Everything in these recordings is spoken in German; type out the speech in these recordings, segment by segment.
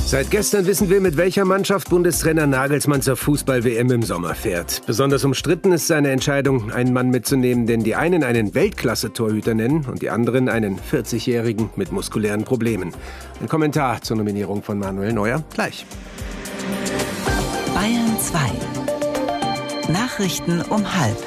Seit gestern wissen wir, mit welcher Mannschaft Bundestrainer Nagelsmann zur Fußball-WM im Sommer fährt. Besonders umstritten ist seine Entscheidung, einen Mann mitzunehmen, den die einen einen Weltklasse-Torhüter nennen und die anderen einen 40-Jährigen mit muskulären Problemen. Ein Kommentar zur Nominierung von Manuel Neuer gleich. Bayern 2. Nachrichten um 12:30.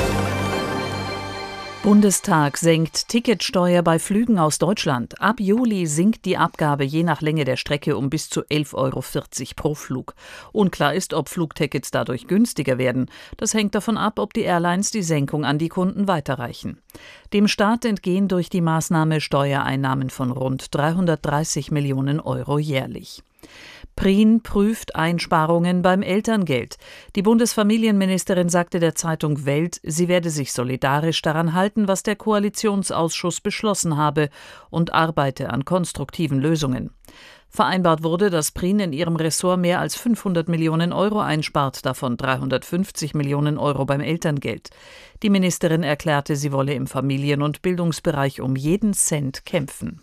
Bundestag senkt Ticketsteuer bei Flügen aus Deutschland. Ab Juli sinkt die Abgabe je nach Länge der Strecke um bis zu 11,40 € pro Flug. Unklar ist, ob Flugtickets dadurch günstiger werden. Das hängt davon ab, ob die Airlines die Senkung an die Kunden weiterreichen. Dem Staat entgehen durch die Maßnahme Steuereinnahmen von rund 330 Millionen € jährlich. Prien prüft Einsparungen beim Elterngeld. Die Bundesfamilienministerin sagte der Zeitung Welt, sie werde sich solidarisch daran halten, was der Koalitionsausschuss beschlossen habe, und arbeite an konstruktiven Lösungen. Vereinbart wurde, dass Prien in ihrem Ressort mehr als 500 Millionen € einspart, davon 350 Millionen € beim Elterngeld. Die Ministerin erklärte, sie wolle im Familien- und Bildungsbereich um jeden Cent kämpfen.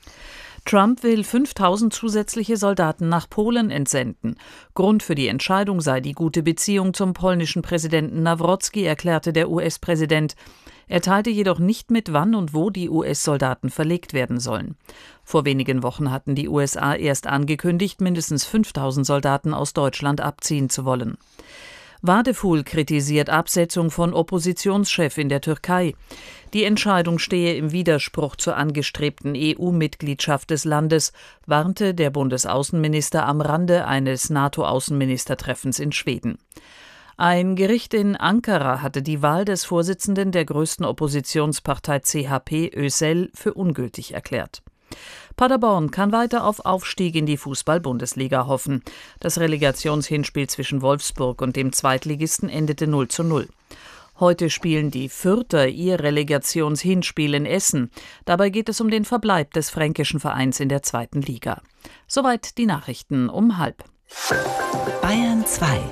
Trump will 5.000 zusätzliche Soldaten nach Polen entsenden. Grund für die Entscheidung sei die gute Beziehung zum polnischen Präsidenten Nawrocki, erklärte der US-Präsident. Er teilte jedoch nicht mit, wann und wo die US-Soldaten verlegt werden sollen. Vor wenigen Wochen hatten die USA erst angekündigt, mindestens 5.000 Soldaten aus Deutschland abziehen zu wollen. Wadephul kritisiert Absetzung von Oppositionschef in der Türkei. Die Entscheidung stehe im Widerspruch zur angestrebten EU-Mitgliedschaft des Landes, warnte der Bundesaußenminister am Rande eines NATO-Außenministertreffens in Schweden. Ein Gericht in Ankara hatte die Wahl des Vorsitzenden der größten Oppositionspartei CHP, Özel, für ungültig erklärt. Paderborn kann weiter auf Aufstieg in die Fußball-Bundesliga hoffen. Das Relegationshinspiel zwischen Wolfsburg und dem Zweitligisten endete 0:0. Heute spielen die Fürther ihr Relegationshinspiel in Essen. Dabei geht es um den Verbleib des fränkischen Vereins in der 2. Liga. Soweit die Nachrichten um 12:30. Bayern 2.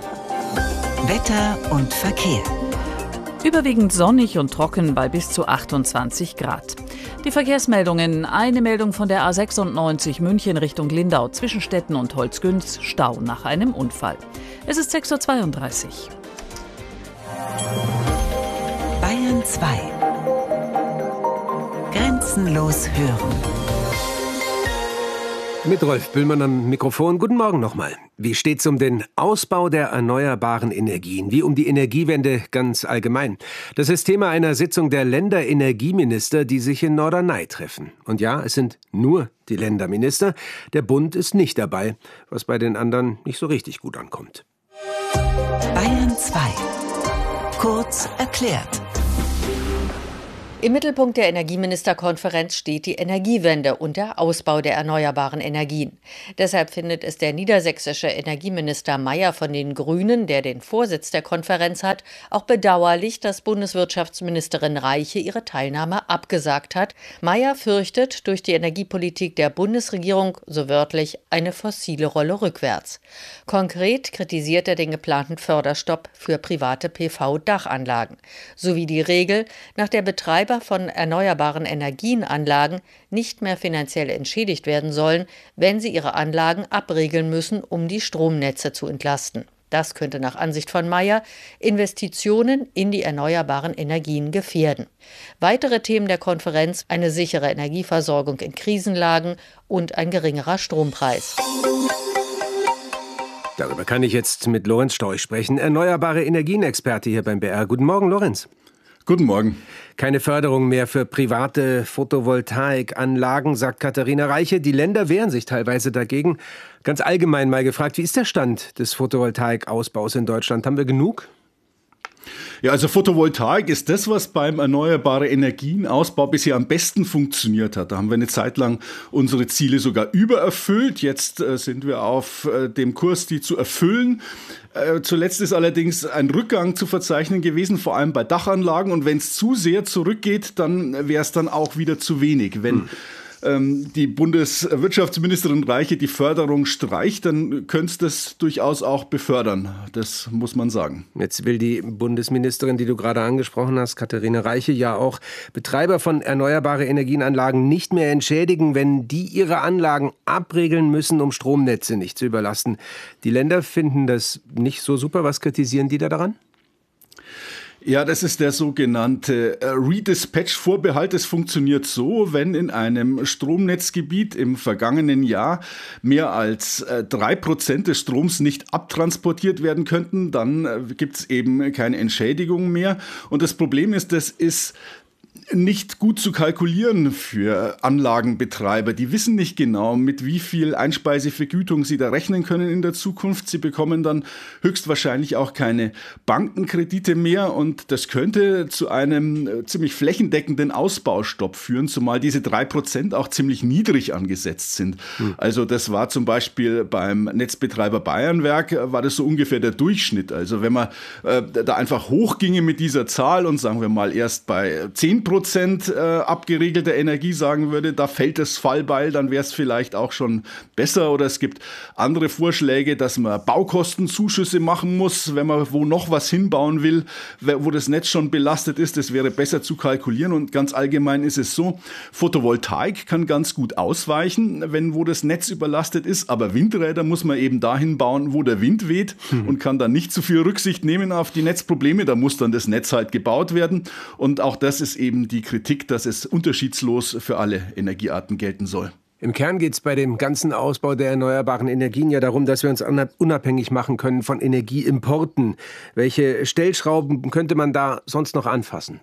Wetter und Verkehr. Überwiegend sonnig und trocken bei bis zu 28 Grad. Die Verkehrsmeldungen: Eine Meldung von der A96 München Richtung Lindau zwischen Stetten und Holzgünz, Stau nach einem Unfall. Es ist 6:32 Uhr. Bayern 2. Grenzenlos hören. Mit Rolf Bühlmann am Mikrofon. Guten Morgen nochmal. Wie steht's um den Ausbau der erneuerbaren Energien? Wie um die Energiewende ganz allgemein? Das ist Thema einer Sitzung der Länderenergieminister, die sich in Norderney treffen. Und ja, es sind nur die Länderminister. Der Bund ist nicht dabei, was bei den anderen nicht so richtig gut ankommt. Bayern 2. Kurz erklärt. Im Mittelpunkt der Energieministerkonferenz steht die Energiewende und der Ausbau der erneuerbaren Energien. Deshalb findet es der niedersächsische Energieminister Mayer von den Grünen, der den Vorsitz der Konferenz hat, auch bedauerlich, dass Bundeswirtschaftsministerin Reiche ihre Teilnahme abgesagt hat. Mayer fürchtet durch die Energiepolitik der Bundesregierung, so wörtlich, eine fossile Rolle rückwärts. Konkret kritisiert er den geplanten Förderstopp für private PV-Dachanlagen sowie die Regel, nach der Betreiber von erneuerbaren Energienanlagen nicht mehr finanziell entschädigt werden sollen, wenn sie ihre Anlagen abregeln müssen, um die Stromnetze zu entlasten. Das könnte nach Ansicht von Mayer Investitionen in die erneuerbaren Energien gefährden. Weitere Themen der Konferenz: eine sichere Energieversorgung in Krisenlagen und ein geringerer Strompreis. Darüber kann ich jetzt mit Lorenz Storch sprechen, erneuerbare Energienexperte hier beim BR. Guten Morgen, Lorenz. Guten Morgen. Keine Förderung mehr für private Photovoltaikanlagen, sagt Katharina Reiche. Die Länder wehren sich teilweise dagegen. Ganz allgemein mal gefragt, wie ist der Stand des Photovoltaikausbaus in Deutschland? Haben wir genug? Ja, also Photovoltaik ist das, was beim erneuerbaren Energienausbau bisher am besten funktioniert hat. Da haben wir eine Zeit lang unsere Ziele sogar übererfüllt. Jetzt sind wir auf dem Kurs, die zu erfüllen. Zuletzt ist allerdings ein Rückgang zu verzeichnen gewesen, vor allem bei Dachanlagen. Und wenn es zu sehr zurückgeht, dann wäre es dann auch wieder zu wenig. Wenn die Bundeswirtschaftsministerin Reiche die Förderung streicht, dann könnte es das durchaus auch befördern. Das muss man sagen. Jetzt will die Bundesministerin, die du gerade angesprochen hast, Katharina Reiche, ja auch Betreiber von erneuerbaren Energienanlagen nicht mehr entschädigen, wenn die ihre Anlagen abregeln müssen, um Stromnetze nicht zu überlasten. Die Länder finden das nicht so super. Was kritisieren die da daran? Ja, das ist der sogenannte Redispatch-Vorbehalt. Es funktioniert so, wenn in einem Stromnetzgebiet im vergangenen Jahr mehr als 3% des Stroms nicht abtransportiert werden könnten, dann gibt es eben keine Entschädigung mehr. Und das Problem ist, das ist nicht gut zu kalkulieren für Anlagenbetreiber. Die wissen nicht genau, mit wie viel Einspeisevergütung sie da rechnen können in der Zukunft. Sie bekommen dann höchstwahrscheinlich auch keine Bankenkredite mehr und das könnte zu einem ziemlich flächendeckenden Ausbaustopp führen, zumal diese 3% auch ziemlich niedrig angesetzt sind. Also das war zum Beispiel beim Netzbetreiber Bayernwerk, war das so ungefähr der Durchschnitt. Also wenn man da einfach hochginge mit dieser Zahl und sagen wir mal erst bei 10% abgeregelter Energie sagen würde, da fällt das Fallbeil, dann wäre es vielleicht auch schon besser. Oder es gibt andere Vorschläge, dass man Baukostenzuschüsse machen muss, wenn man wo noch was hinbauen will, wo das Netz schon belastet ist. Das wäre besser zu kalkulieren. Und ganz allgemein ist es so, Photovoltaik kann ganz gut ausweichen, wo das Netz überlastet ist. Aber Windräder muss man eben dahin bauen, wo der Wind weht und kann dann nicht zu viel Rücksicht nehmen auf die Netzprobleme. Da muss dann das Netz halt gebaut werden. Und auch das ist eben die Kritik, dass es unterschiedslos für alle Energiearten gelten soll. Im Kern geht es bei dem ganzen Ausbau der erneuerbaren Energien ja darum, dass wir uns unabhängig machen können von Energieimporten. Welche Stellschrauben könnte man da sonst noch anfassen?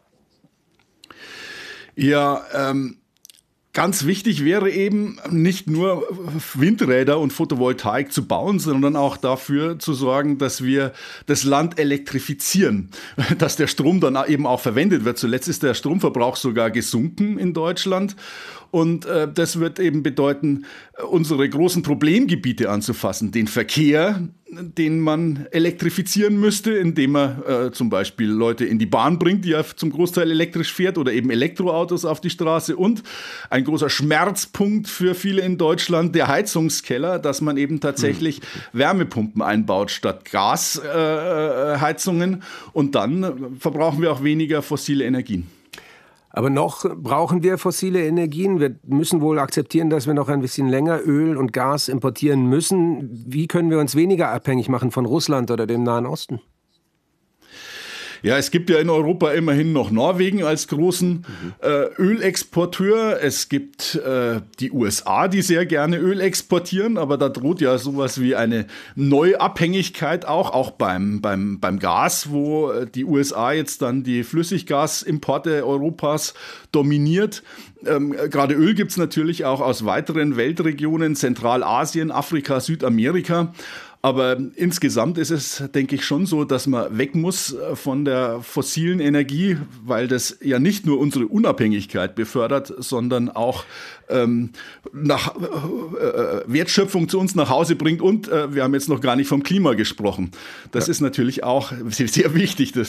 Ja, ganz wichtig wäre eben nicht nur Windräder und Photovoltaik zu bauen, sondern auch dafür zu sorgen, dass wir das Land elektrifizieren, dass der Strom dann eben auch verwendet wird. Zuletzt ist der Stromverbrauch sogar gesunken in Deutschland. Und das wird eben bedeuten, unsere großen Problemgebiete anzufassen. Den Verkehr, den man elektrifizieren müsste, indem man zum Beispiel Leute in die Bahn bringt, die ja zum Großteil elektrisch fährt, oder eben Elektroautos auf die Straße. Und ein großer Schmerzpunkt für viele in Deutschland, der Heizungskeller, dass man eben tatsächlich Wärmepumpen einbaut statt Gasheizungen. Und dann verbrauchen wir auch weniger fossile Energien. Aber noch brauchen wir fossile Energien. Wir müssen wohl akzeptieren, dass wir noch ein bisschen länger Öl und Gas importieren müssen. Wie können wir uns weniger abhängig machen von Russland oder dem Nahen Osten? Ja, es gibt ja in Europa immerhin noch Norwegen als großen Ölexporteur. Es gibt die USA, die sehr gerne Öl exportieren, aber da droht ja sowas wie eine Neuabhängigkeit auch beim Gas, wo die USA jetzt dann die Flüssiggasimporte Europas dominiert. Gerade Öl gibt es natürlich auch aus weiteren Weltregionen, Zentralasien, Afrika, Südamerika. Aber insgesamt ist es, denke ich, schon so, dass man weg muss von der fossilen Energie, weil das ja nicht nur unsere Unabhängigkeit befördert, sondern auch Wertschöpfung zu uns nach Hause bringt. Und wir haben jetzt noch gar nicht vom Klima gesprochen. Das ist natürlich auch sehr, sehr wichtig.